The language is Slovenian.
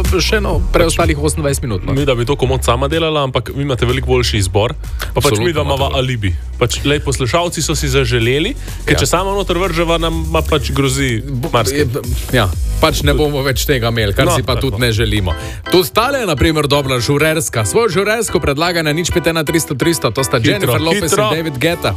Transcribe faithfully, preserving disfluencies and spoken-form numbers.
še no, preostalih osemindvajset minut. No. Mi, da bi to komod sama delala, ampak vi imate veliko boljši izbor. Pa pač mi, da imamo alibi. Pač, lej, poslušalci so si zaželeli, ker ja. Če sama noter vrževa, nam pač grozi marsikaj. Ja, pač ne bomo več tega imeli, kar no, si pa tako. Tudi ne želimo. Tudi tale je, na primer, dobra žurerska. Svojo žurersko predlaga na nič pet ena tristo tristo, to sta hitro, Jennifer Lopez hitro. In David Guetta.